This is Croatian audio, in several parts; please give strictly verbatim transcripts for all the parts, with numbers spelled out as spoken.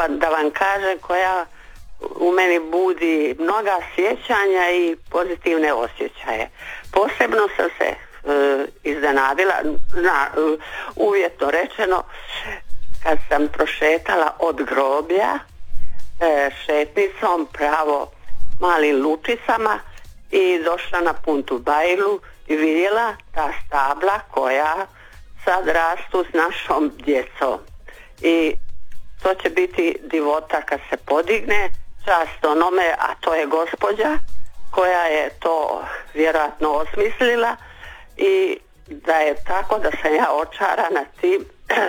vam, da vam kažem, koja u meni budi mnoga sjećanja i pozitivne osjećaje. Posebno sam se e, iznenadila, na, uvjetno rečeno, kad sam prošetala od groblja e, šetnicom pravo malim lučicama i došla na Puntu Bajlu i vidjela ta stabla koja sad rastu s našom djecom. I to će biti divota kad se podigne, čast onome, a to je gospođa koja je to vjerojatno osmislila i da je tako da sam ja očarana tim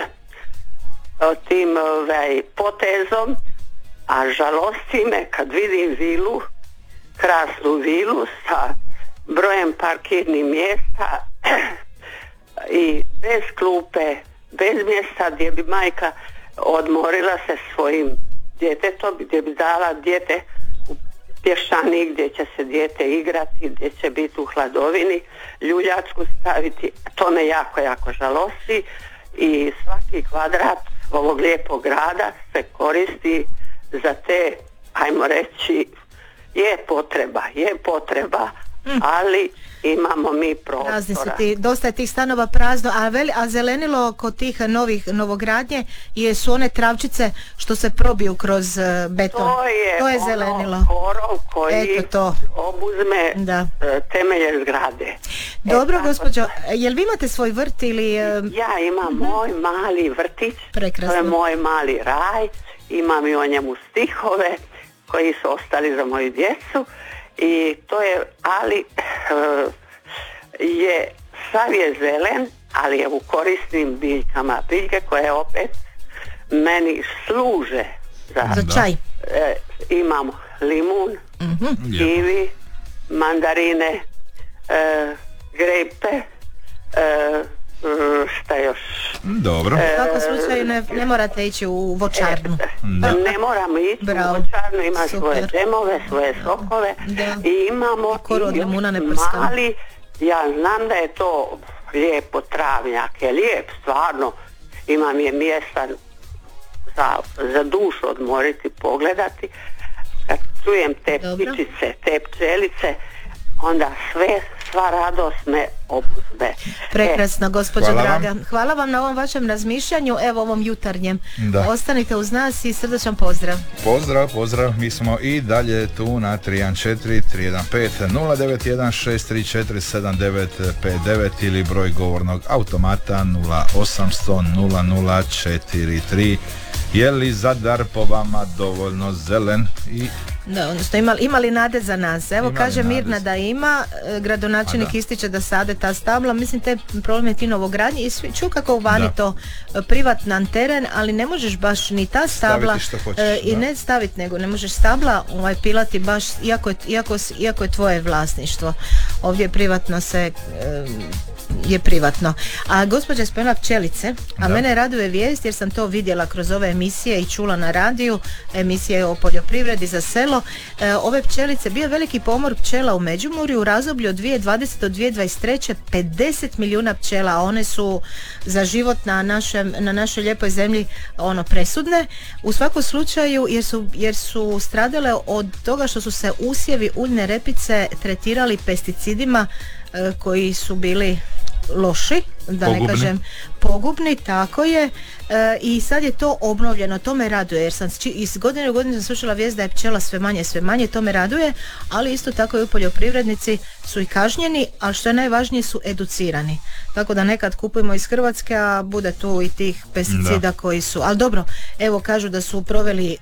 tim ovaj, potezom, a žalosti me kad vidim vilu, krasnu vilu sa brojem parkirnih mjesta i bez klupe, bez mjesta gdje bi majka odmorila se svojim djetetom, gdje bi dala dijete u pješčanik gdje će se dijete igrati, gdje će biti u hladovini, ljuljačku staviti. To me jako, jako žalosti i svaki kvadrat ovog lijepog grada se koristi za te, ajmo reći, je potreba, je potreba, mm. ali imamo mi prostora. Prazni su ti, dosta je tih stanova prazno, a, veli, a zelenilo kod tih novih novogradnje jesu one travčice što se probiju kroz uh, beton. To je, to je ono zelenilo. korov koji to. obuzme da. temelje zgrade. Dobro, e, gospođo, jel vi imate svoj vrt ili... Uh... Ja imam uh-huh. moj mali vrtić, Prekrasno. To je moj mali raj, imam i o njemu stihove koji su ostali za moju djecu i to je, ali uh, je, sav je zelen, ali je u korisnim biljkama, biljke koje opet meni služe za, za čaj. Uh, imam limun, uh-huh. kiwi, mandarine, uh, grepe, uh, šta još? Dobro. U svakom slučaju ne, ne morate ići u voćarnu. Da. Ne moramo ići Bravo. u voćarnu, ima Super. svoje džemove, svoje sokove da. i imamo i još mali, ja znam da je to lijepo travnjak, je lijep, stvarno, imam je mjesta za, za dušu odmoriti, pogledati. Kad čujem te Dobro. ptičice, te pčelice, onda sve, sva radost me obuzme. Prekrasno, gospođo Hvala draga. vam. Hvala vam na ovom vašem razmišljanju, evo ovom jutarnjem. Da. Ostanite uz nas i srdečan pozdrav. Pozdrav, pozdrav. Mi smo i dalje tu na tri jedan četiri, tri jedan pet, nula devet jedan, šest tri četiri, sedam devet pet devet ili broj govornog automata nula osam sto nula nula četiri tri. Je li Zadar po vama dovoljno zelen i Da, odnosno imali, imali nade za nas. Evo imali kaže Mirna da ima, gradonačelnik da. ističe da sade ta stabla. Mislim te problem je ti novogradnji i svi, ču kako vani to privatan teren, ali ne možeš baš ni ta stabla hoćeš, e, i ne staviti, nego ne možeš stabla ovaj, pilati baš iako je, iako, iako je tvoje vlasništvo. Ovdje privatno se e, je privatno. A gospođa je spomenula pčelice, a da. mene raduje vijest jer sam to vidjela kroz ove emisije i čula na radiju, emisije o poljoprivredi za selo. E, ove pčelice, bio veliki pomor pčela u Međimurju u razdoblju od dvije tisuće dvadesete do dvije tisuće dvadeset treće pedeset milijuna pčela, a one su za život na, našem, na našoj lijepoj zemlji ono presudne. U svakom slučaju jer su, jer su stradale od toga što su se usjevi uljne repice tretirali pesticidima e, koji su bili loši, da pogubni. ne kažem pogubni, tako je, e, i sad je to obnovljeno, to me raduje jer sam iz godine u godinu sam slušala vijest da je pčela sve manje, sve manje, to me raduje, ali isto tako i poljoprivrednici su i kažnjeni, ali što je najvažnije su educirani, tako da nekad kupujemo iz Hrvatske, a bude tu i tih pesticida da. koji su, ali dobro, evo kažu da su proveli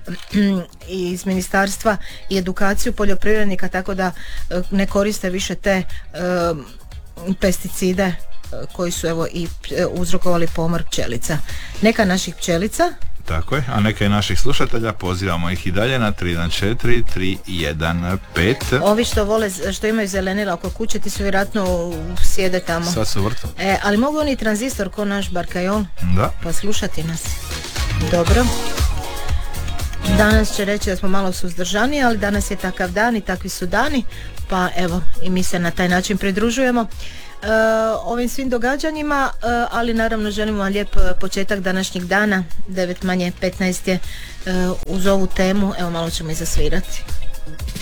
iz ministarstva i edukaciju poljoprivrednika, tako da ne koriste više te um, pesticide koji su evo i uzrokovali pomor pčelica. Neka naših pčelica. Tako je, a neka i naših slušatelja, pozivamo ih i dalje na tri jedan četiri, tri jedan pet. Ovi što vole, što imaju zelenila oko kuće, ti su vjerojatno sjede tamo. Sad su vrtu. E, ali mogu oni tranzistor ko naš Barkajol? Da. Pa slušati nas. Dobro. Danas će reći da smo malo suzdržani, ali danas je takav dan i takvi su dani, pa evo i mi se na taj način pridružujemo uh, ovim svim događanjima, uh, ali naravno želimo vam lijep početak današnjeg dana. Devet manje petnaest je uh, uz ovu temu, evo malo ćemo i zasvirati.